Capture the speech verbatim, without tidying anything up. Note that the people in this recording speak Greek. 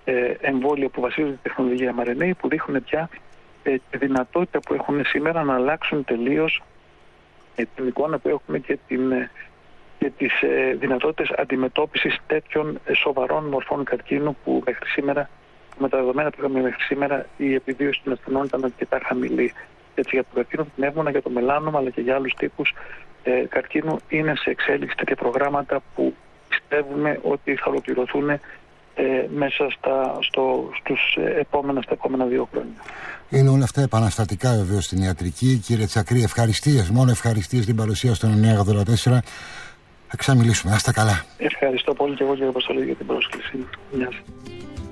εμβόλια που βασίζονται στη τεχνολογία εμ αρ εν έι, που δείχνουν πια τη δυνατότητα που έχουν σήμερα να αλλάξουν τελείως την εικόνα που έχουμε και, την, και τις δυνατότητες αντιμετώπισης τέτοιων σοβαρών μορφών καρκίνου που μέχρι σήμερα, με τα δεδομένα που είχαμε μέχρι σήμερα, η επιβίωση των ασθενών ήταν αρκετά χαμηλή. Έτσι, για το καρκίνο του πνεύμονα, για το μελάνωμα αλλά και για άλλους τύπους ε, καρκίνου είναι σε εξέλιξη τέτοια προγράμματα που πιστεύουμε ότι θα ολοκληρωθούν ε, μέσα στα, στο, στους επόμενα, στα επόμενα δύο χρόνια. Είναι όλα αυτά επαναστατικά βεβαίως στην ιατρική. Κύριε Τσακρή, ευχαριστίες, μόνο ευχαριστίες στην παρουσία στον εννιά ογδόντα τέσσερα. Θα ξαμιλήσουμε. Να είστε καλά. Ευχαριστώ πολύ και εγώ, κύριε Αποστολή, για την πρόσκληση. Γεια σας.